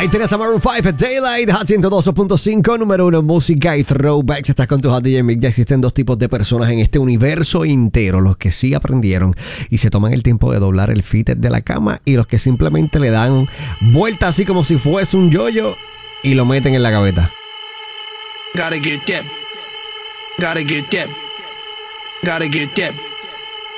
Ahí tienes a Maroon 5, Daylight, Hot 102.5, número 1 música y throwbacks. Estás con tu Hot DJ Mick. Ya existen dos tipos de personas en este universo entero: los que sí aprendieron y se toman el tiempo de doblar el fitted de la cama, y los que simplemente le dan vuelta así como si fuese un yoyo y lo meten en la gaveta. Gotta get that. Gotta get that. Gotta get that.